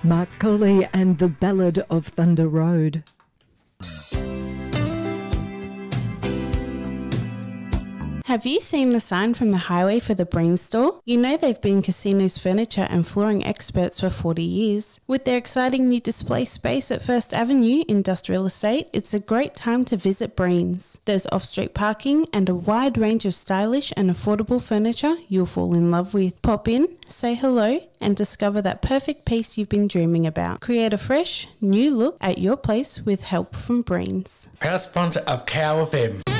Mark Coley and the Ballad of Thunder Road. Have you seen the sign from the highway for the Breen store? You know they've been Casino's furniture and flooring experts for 40 years. With their exciting new display space at First Avenue Industrial Estate, it's a great time to visit Breen's. There's off-street parking and a wide range of stylish and affordable furniture you'll fall in love with. Pop in, say hello, and discover that perfect piece you've been dreaming about. Create a fresh, new look at your place with help from Breen's. Proud sponsor of Cow FM.